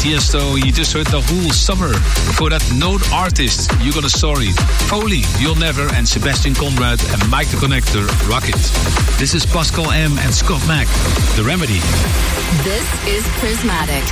Tiesto, je just heard The Whole Summer. Voor dat Note Artist, You Got a Story. Foley, You'll Never, en Sebastian Conrad en Mike the Connector, Rocket. This is Pascal M. and Scott Mack, The Remedy. This is Prismatic.